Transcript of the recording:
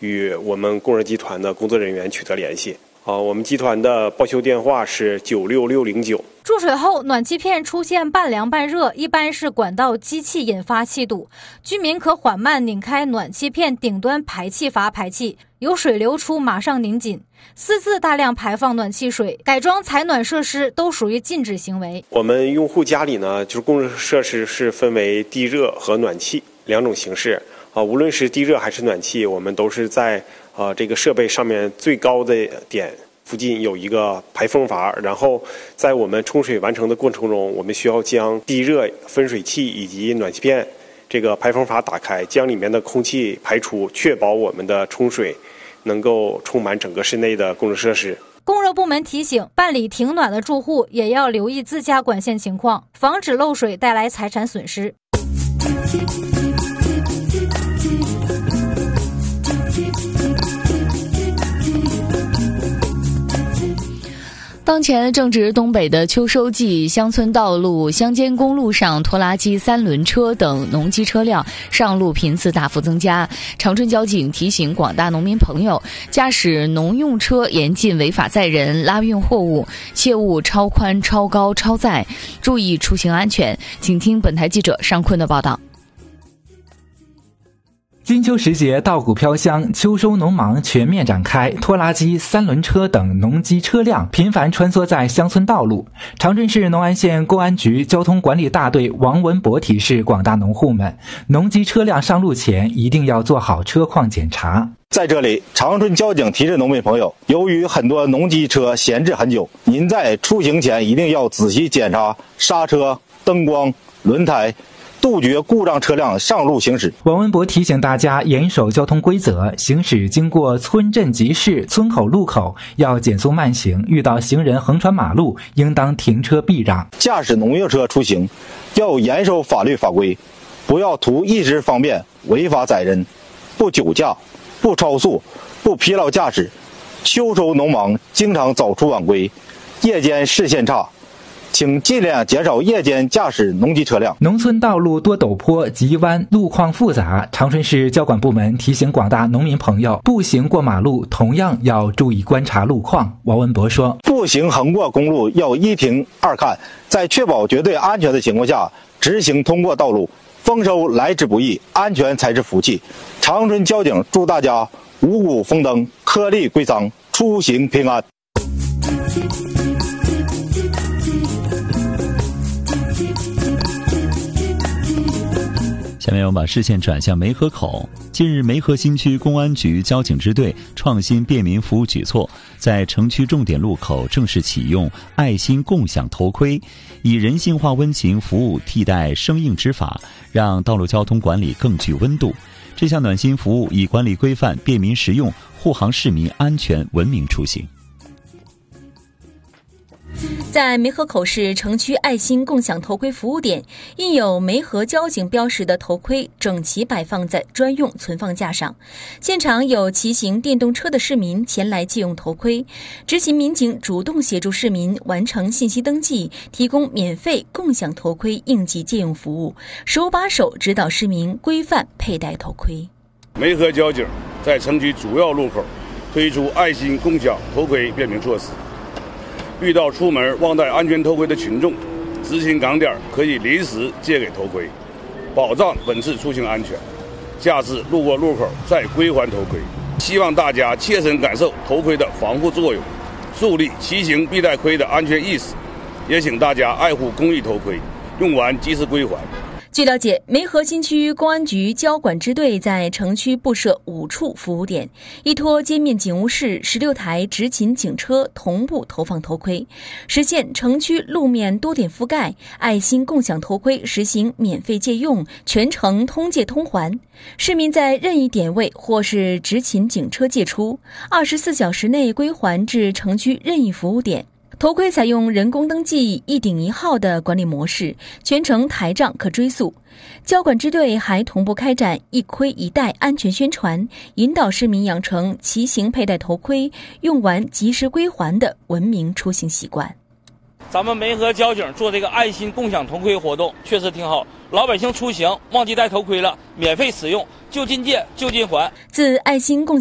与我们供热集团的工作人员取得联系。我们集团的报修电话是96609。 注水后，暖气片出现半凉半热，一般是管道机器引发气堵。居民可缓慢拧开暖气片顶端排气阀排气，有水流出马上拧紧。私自大量排放暖气水、改装采暖设施都属于禁止行为。 我们用户家里呢，就是供热设施是分为地热和暖气两种形式。无论是地热还是暖气，我们都是在这个设备上面最高的点附近有一个排风阀，然后在我们冲水完成的过程中，我们需要将地热分水器以及暖气片这个排风阀打开，将里面的空气排出，确保我们的冲水能够充满整个室内的供热设施。 供热部门提醒，办理停暖的住户也要留意自家管线情况，防止漏水带来财产损失。 当前正值东北的秋收季，乡村道路、乡间公路上拖拉机、三轮车等农机车辆上路频次大幅增加。长春交警提醒广大农民朋友，驾驶农用车严禁违法载人、拉运货物，切勿超宽、超高、超载，注意出行安全。请听本台记者尚坤的报道。 金秋时节，稻谷飘香，秋收农忙全面展开，拖拉机、三轮车等农机车辆频繁穿梭在乡村道路。长春市农安县公安局交通管理大队王文博提示广大农户们，农机车辆上路前一定要做好车况检查。 在这里，长春交警提示农民朋友，由于很多农机车闲置很久，您在出行前一定要仔细检查刹车、灯光、轮胎，杜绝故障车辆上路行驶。 王文博提醒大家严守交通规则，行驶经过村镇集市、村口路口要减速慢行，遇到行人横穿马路应当停车避让。 驾驶农用车出行要严守法律法规，不要图一时方便违法载人，不酒驾，不超速，不疲劳驾驶。秋收农忙经常早出晚归，夜间视线差，请尽量减少夜间驾驶农机车辆。 农村道路多陡坡、急弯，路况复杂。长春市交管部门提醒广大农民朋友，步行过马路同样要注意观察路况。王文博说， 步行横过公路要一停二看，在确保绝对安全的情况下直行通过道路。丰收来之不易，安全才是福气。长春交警祝大家五谷丰登，颗粒归仓，出行平安。 下面我们把视线转向梅河口。近日，梅河新区公安局交警支队创新便民服务举措，在城区重点路口正式启用爱心共享头盔，以人性化温情服务替代生硬执法，让道路交通管理更具温度。这项暖心服务以管理规范、便民实用，护航市民安全文明出行。 在梅河口市城区爱心共享头盔服务点，印有梅河交警标识的头盔整齐摆放在专用存放架上。现场有骑行电动车的市民前来借用头盔，执勤民警主动协助市民完成信息登记，提供免费共享头盔应急借用服务，手把手指导市民规范佩戴头盔。 梅河交警在城区主要路口推出爱心共享头盔便民措施。遇到出门忘带安全头盔的群众，执勤岗点可以临时借给头盔，保障本次出行安全。下次路过路口再归还头盔。希望大家切身感受头盔的防护作用，树立骑行必戴盔的安全意识。也请大家爱护公益头盔，用完及时归还。 据了解，梅河新区公安局交管支队在城区布设5处服务点，依托街面警务室16台执勤警车同步投放头盔，实现城区路面多点覆盖，爱心共享头盔实行免费借用，全程通借通还。市民在任意点位或是执勤警车借出，24小时内归还至城区任意服务点。头盔采用人工登记一顶一号的管理模式，全程台账可追溯。交管支队还同步开展一盔一戴安全宣传，引导市民养成骑行佩戴头盔、用完及时归还的文明出行习惯。 咱们梅河交警做这个爱心共享头盔活动确实挺好，老百姓出行忘记戴头盔了，免费使用，就近借就近还。 自爱心共享